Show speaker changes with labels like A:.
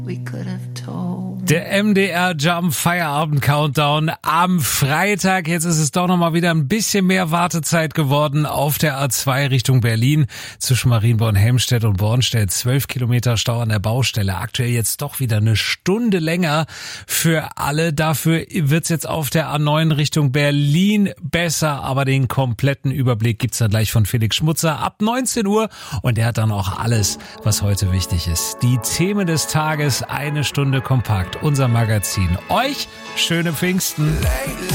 A: Der MDR Jump Feierabend Countdown am Freitag. Jetzt ist es doch nochmal wieder ein bisschen mehr Wartezeit geworden auf der A2 Richtung Berlin zwischen Marienborn, Helmstedt und Bornstedt. 12 Kilometer Stau an der Baustelle. Aktuell jetzt doch wieder eine Stunde länger für alle. Dafür wird's jetzt auf der A9 Richtung Berlin besser. Aber den kompletten Überblick gibt's dann gleich von Felix Schmutzer ab 19 Uhr. Und der hat dann auch alles, was heute wichtig ist. Die Themen des Tages, eine Stunde kompakt. Unser Magazin. Euch schöne Pfingsten.